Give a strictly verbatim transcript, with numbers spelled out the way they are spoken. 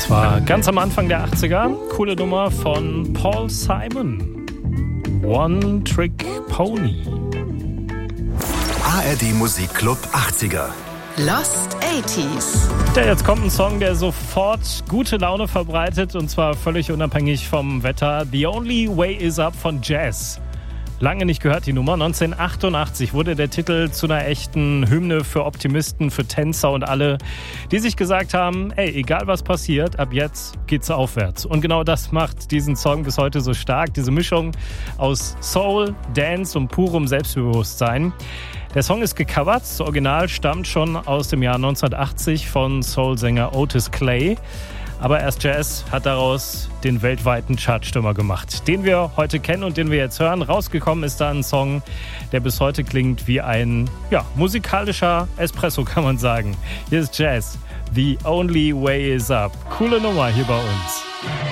Das war ganz am Anfang der achtziger. Coole Nummer von Paul Simon. One Trick Pony. A R D Musikclub achtziger. Lost eighties. Ja, jetzt kommt ein Song, der sofort gute Laune verbreitet und zwar völlig unabhängig vom Wetter. The Only Way Is Up von Jazz. Lange nicht gehört die Nummer. neunzehnhundertachtundachtzig wurde der Titel zu einer echten Hymne für Optimisten, für Tänzer und alle, die sich gesagt haben, ey, egal was passiert, ab jetzt geht's aufwärts. Und genau das macht diesen Song bis heute so stark. Diese Mischung aus Soul, Dance und purem Selbstbewusstsein. Der Song ist gecovert. Das Original stammt schon aus dem Jahr neunzehnhundertachtzig von Soul-Sänger Otis Clay. Aber erst Jazz hat daraus den weltweiten Chartstürmer gemacht, den wir heute kennen und den wir jetzt hören. Rausgekommen ist da ein Song, der bis heute klingt wie ein ja, musikalischer Espresso, kann man sagen. Hier ist Jazz. The Only Way Is Up. Coole Nummer hier bei uns.